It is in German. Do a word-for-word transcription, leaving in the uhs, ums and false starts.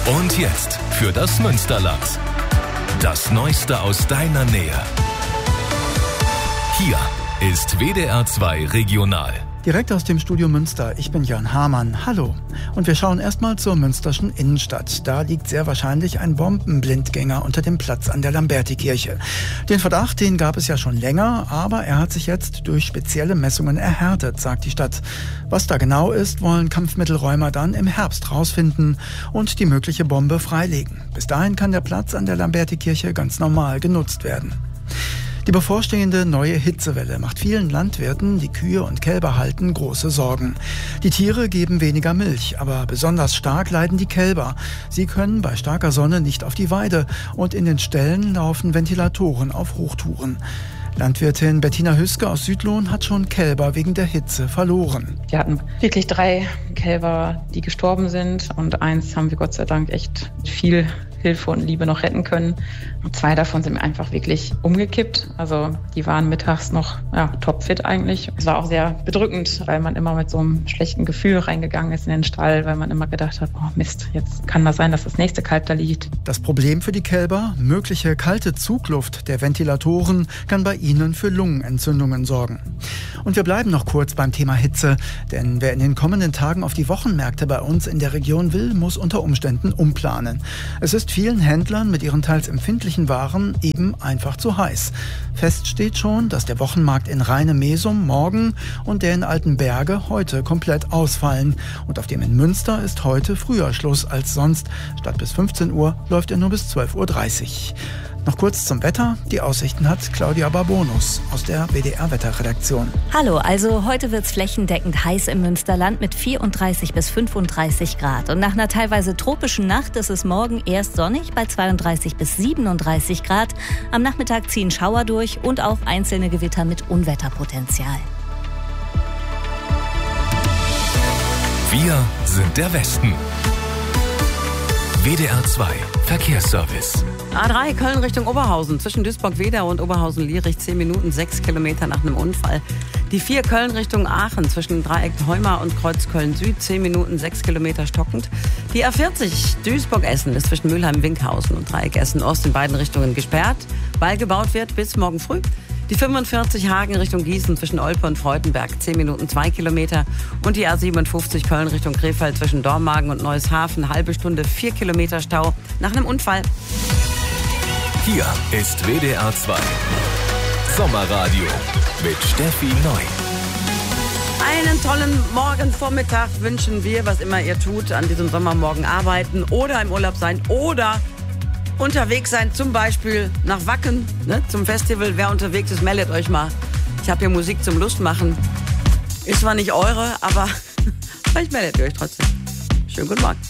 Und jetzt für das Münsterland. Das Neueste aus deiner Nähe. Hier ist W D R zwei Regional. Direkt aus dem Studio Münster, ich bin Jörn Hamann. Hallo. Und wir schauen erstmal zur münsterschen Innenstadt. Da liegt sehr wahrscheinlich ein Bombenblindgänger unter dem Platz an der Lambertikirche. Den Verdacht, den gab es ja schon länger, aber er hat sich jetzt durch spezielle Messungen erhärtet, sagt die Stadt. Was da genau ist, wollen Kampfmittelräumer dann im Herbst rausfinden und die mögliche Bombe freilegen. Bis dahin kann der Platz an der Lambertikirche ganz normal genutzt werden. Die bevorstehende neue Hitzewelle macht vielen Landwirten, die Kühe und Kälber halten, große Sorgen. Die Tiere geben weniger Milch, aber besonders stark leiden die Kälber. Sie können bei starker Sonne nicht auf die Weide und in den Ställen laufen Ventilatoren auf Hochtouren. Landwirtin Bettina Hüske aus Südlohn hat schon Kälber wegen der Hitze verloren. Wir hatten wirklich drei Kälber, die gestorben sind, und eins haben wir Gott sei Dank echt viel Hilfe und Liebe noch retten können. Und zwei davon sind einfach wirklich umgekippt. Also die waren mittags noch ja, topfit eigentlich. Es war auch sehr bedrückend, weil man immer mit so einem schlechten Gefühl reingegangen ist in den Stall, weil man immer gedacht hat, oh Mist, jetzt kann das sein, dass das nächste Kalb da liegt. Das Problem für die Kälber: mögliche kalte Zugluft der Ventilatoren kann bei ihnen für Lungenentzündungen sorgen. Und wir bleiben noch kurz beim Thema Hitze, denn wer in den kommenden Tagen auf die Wochenmärkte bei uns in der Region will, muss unter Umständen umplanen. Es ist vielen Händlern mit ihren teils empfindlichen Waren eben einfach zu heiß. Fest steht schon, dass der Wochenmarkt in Rheine-Mesum morgen und der in Altenberge heute komplett ausfallen. Und auf dem in Münster ist heute früher Schluss als sonst. Statt bis fünfzehn Uhr läuft er nur bis zwölf Uhr dreißig. Noch kurz zum Wetter. Die Aussichten hat Claudia Barbonus aus der W D R-Wetterredaktion. Hallo, also heute wird's flächendeckend heiß im Münsterland mit vierunddreißig bis fünfunddreißig Grad. Und nach einer teilweise tropischen Nacht ist es morgen erst sonnig bei zweiunddreißig bis siebenunddreißig Grad. Am Nachmittag ziehen Schauer durch und auch einzelne Gewitter mit Unwetterpotenzial. Wir sind der Westen. W D R zwei Verkehrsservice. A drei Köln Richtung Oberhausen, zwischen Duisburg-Wedau und Oberhausen-Lierich, zehn Minuten, sechs Kilometer nach einem Unfall. Die vier Köln Richtung Aachen, zwischen Dreieck Heuma und Kreuz Köln-Süd, zehn Minuten, sechs Kilometer stockend. Die A vierzig Duisburg-Essen ist zwischen Mülheim-Winkhausen und Dreieck Essen-Ost in beiden Richtungen gesperrt, weil gebaut wird bis morgen früh. Die fünfundvierzig Hagen Richtung Gießen zwischen Olpe und Freudenberg, zehn Minuten, zwei Kilometer. Und die A siebenundfünfzig Köln Richtung Krefeld zwischen Dormagen und Neueshafen, halbe Stunde, vier Kilometer Stau nach einem Unfall. Hier ist W D R zwei Sommerradio mit Steffi Neu. Einen tollen Morgenvormittag wünschen wir, was immer ihr tut, an diesem Sommermorgen arbeiten oder im Urlaub sein oder unterwegs sein, zum Beispiel nach Wacken, ne, zum Festival. Wer unterwegs ist, meldet euch mal. Ich habe hier Musik zum Lustmachen. Ist zwar nicht eure, aber vielleicht meldet ihr euch trotzdem. Schönen guten Morgen.